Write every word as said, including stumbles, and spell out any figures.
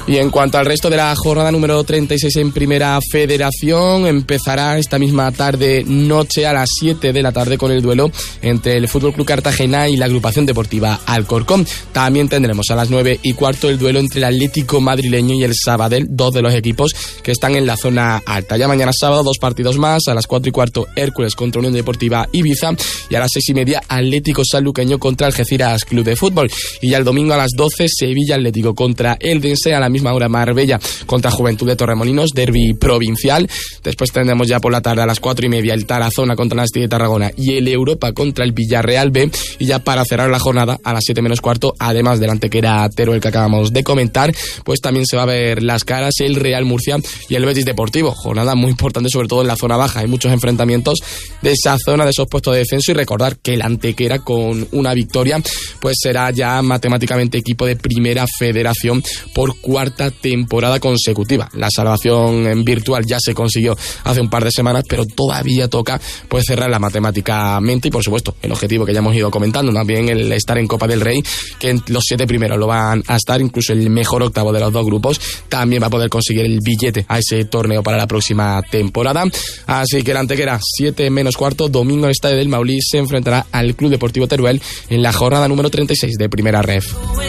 Y en cuanto al resto de la jornada número treinta y seis en Primera Federación, empezará esta misma tarde noche a las siete de la tarde con el duelo entre el F C Cartagena y la agrupación deportiva Alcorcón. También tendremos a las nueve y cuarto el duelo entre el Atlético madrileño y el Sabadell, dos de los equipos que están en la zona alta. Ya mañana sábado dos partidos más, a las cuatro y cuarto Hércules contra Unión Deportiva Ibiza y a las seis y media Atlético Sanluqueño contra Algeciras Club de Fútbol. Y ya el domingo a las doce Sevilla Atlético contra Eldense, a la misma hora Marbella contra Juventud de Torremolinos, derbi provincial. Después tendremos ya por la tarde a las cuatro y media el Tarazona contra Nasti de Tarragona y el Europa contra el Villarreal B. Y ya para cerrar la jornada a las siete menos cuarto, además del Antequera Teruel que acabamos de comentar, pues también se va a ver las caras el Real Murcia y el Betis Deportivo. Jornada muy importante, sobre todo en la zona baja. Hay muchos enfrentamientos de esa zona, de esos puestos de descenso, y recordar que el Antequera con una victoria pues será ya matemáticamente equipo de Primera Federación por cuarta temporada consecutiva. La salvación en virtual ya se consiguió hace un par de semanas, pero todavía toca pues cerrarla matemáticamente y por supuesto el objetivo que ya hemos ido comentando, también el estar en Copa del Rey, que en los siete primeros lo van a estar, incluso el mejor octavo de los dos grupos también va a poder conseguir el billete a ese torneo para la próxima temporada. Así que el Antequera, siete menos cuarto, domingo en el Estadio del Maulí, se enfrentará al Club Deportivo Teruel en la jornada número treinta y seis de Primera Ref.